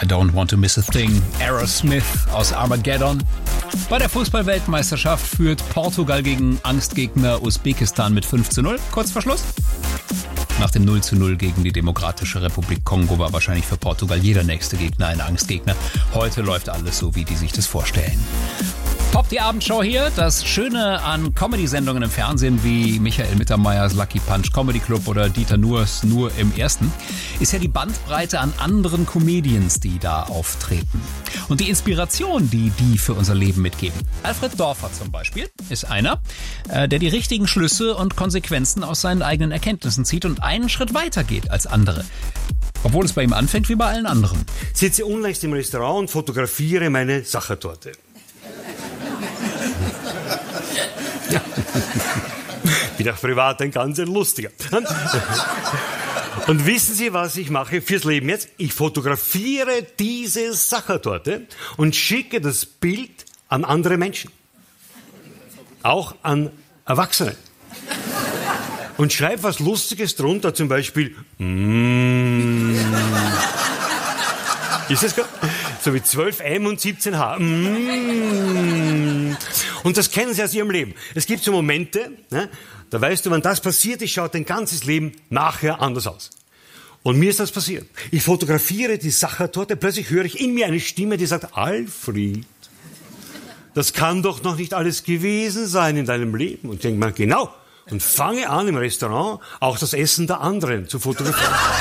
I don't want to miss a thing. Aerosmith aus Armageddon. Bei der Fußball-Weltmeisterschaft führt Portugal gegen Angstgegner Usbekistan mit 5:0. Kurz vor Schluss. Nach dem 0:0 gegen die Demokratische Republik Kongo war wahrscheinlich für Portugal jeder nächste Gegner ein Angstgegner. Heute läuft alles so, wie die sich das vorstellen. Top die Abendshow hier. Das Schöne an Comedy-Sendungen im Fernsehen wie Michael Mittermeiers Lucky Punch Comedy Club oder Dieter Nuhrs Nur im Ersten ist ja die Bandbreite an anderen Comedians, die da auftreten. Und die Inspiration, die für unser Leben mitgeben. Alfred Dorfer zum Beispiel ist einer, der die richtigen Schlüsse und Konsequenzen aus seinen eigenen Erkenntnissen zieht und einen Schritt weiter geht als andere. Obwohl es bei ihm anfängt wie bei allen anderen. Ich sitze unlängst im Restaurant und fotografiere meine Sachertorte. Ja. Bin auch privat ein ganz lustiger. Und wissen Sie, was ich mache fürs Leben jetzt? Ich fotografiere diese Sachertorte und schicke das Bild an andere Menschen. Auch an Erwachsene. Und schreibe was Lustiges drunter, zum Beispiel Ist das gut? So wie 12 M und 17 H. Und das kennen Sie aus Ihrem Leben. Es gibt so Momente, ne, da weißt du, wenn das passiert ist, schaut dein ganzes Leben nachher anders aus. Und mir ist das passiert. Ich fotografiere die Sachertorte, plötzlich höre ich in mir eine Stimme, die sagt, Alfred, das kann doch noch nicht alles gewesen sein in deinem Leben. Und ich denke mir, genau. Und fange an, im Restaurant auch das Essen der anderen zu fotografieren.